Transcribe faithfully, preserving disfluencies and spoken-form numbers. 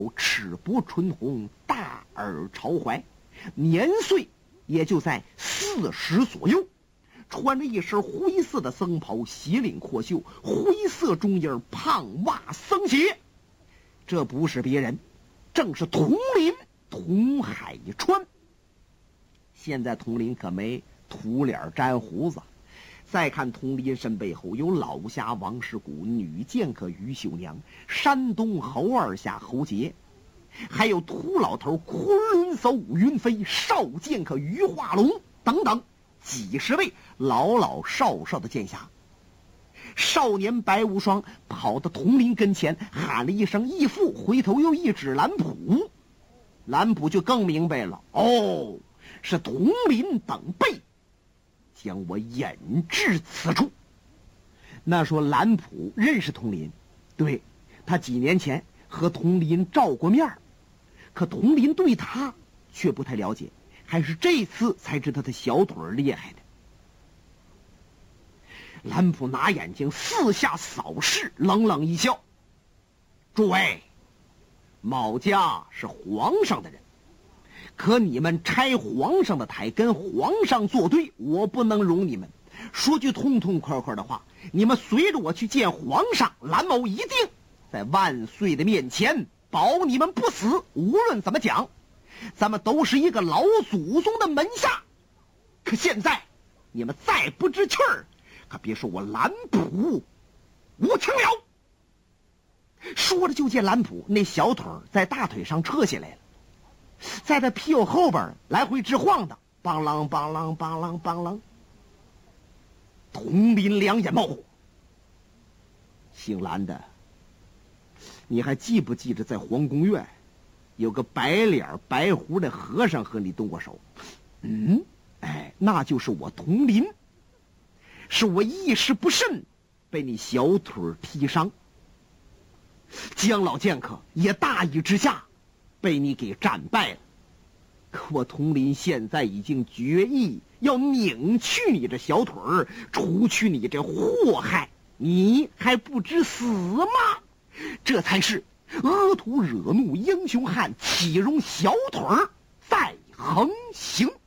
赤膊唇红，大耳朝怀，年岁也就在四十左右，穿着一身灰色的僧袍，斜领阔袖，灰色中衣，胖袜僧鞋。这不是别人，正是佟林佟海川。现在佟林可没涂脸粘胡子。再看佟林身背后有老侠王世谷、女剑客于秀娘、山东侯二侠侯杰，还有秃老头昆仑叟武云飞、少剑客于化龙等等几十位老老少少的剑侠。少年白无双跑到佟林跟前，喊了一声义父，回头又一指蓝普。蓝普就更明白了，哦，是佟林等辈将我引至此处。那说蓝普认识佟林，对，他几年前和佟林照过面，可佟林对他却不太了解，还是这次才知道他小腿厉害的。蓝普拿眼睛四下扫视，冷冷一笑：“诸位，某家是皇上的人，可你们拆皇上的台，跟皇上作对，我不能容你们。说句痛痛快快的话，你们随着我去见皇上，蓝某一定在万岁的面前保你们不死。无论怎么讲，咱们都是一个老祖宗的门下。可现在你们再不知趣儿，可别说我蓝普无情了。”说着就见蓝普那小腿在大腿上撤下来了，在他屁股后边来回直晃荡，梆啷梆啷梆啷梆啷。佟林两眼冒火：“姓蓝的，你还记不记着在皇宫院有个白脸白胡的和尚和你动过手？”“嗯，哎，那就是我佟林，是我一时不慎被你小腿踢伤，姜老剑客也大意之下被你给战败了。可我佟林现在已经决意要拧去你这小腿儿，除去你这祸害，你还不知死吗？这才是阿土惹怒英雄汉，岂容小腿儿再横行。”